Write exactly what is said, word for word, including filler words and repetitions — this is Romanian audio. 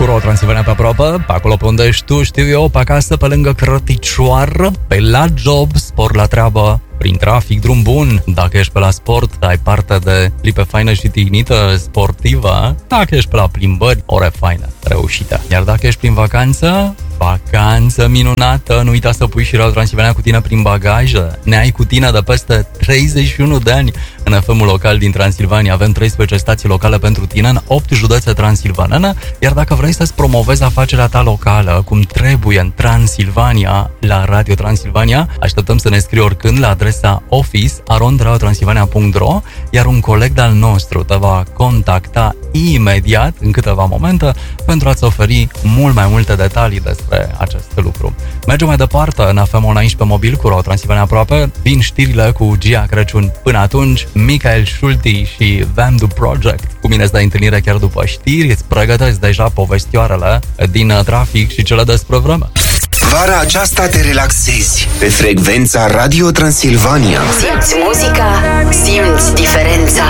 Ro Transilvania pe aproape, pe acolo pe unde ești tu, știu eu, pe acasă, pe lângă Crăticioară, pe la job, spor la treabă, prin trafic, drum bun. Dacă ești pe la sport, ai parte de clipe faină și tihnită sportivă. Dacă ești pe la plimbări, ore faină, reușită. Iar dacă ești prin vacanță, vacanță minunată, nu uita să pui și Radio Transilvania cu tine prin bagaje. Ne ai cu tine de peste treizeci și unu de ani în F M-ul local din Transilvania. Avem treisprezece stații locale pentru tine în opt județe transilvanene, iar dacă vrei să-ți promovezi afacerea ta locală cum trebuie în Transilvania, la Radio Transilvania, așteptăm să ne scrii oricând la adresa office arond radio transilvania punct ro, iar un coleg de-al nostru te va contacta imediat, în câteva momente, pentru a-ți oferi mult mai multe detalii despre acest lucru. Mergem mai departe în F M Online și pe mobil cu Radio Transilvania aproape. Vin știrile cu Gia Crăciun. Până atunci, Michael Schulte și Vamdu Project. Cu mine îți dai întâlnire chiar după știri, îți pregătesc deja povestioarele din trafic și cele despre vreme. Vara aceasta te relaxezi pe frecvența Radio Transilvania. Simți muzica, simți diferența.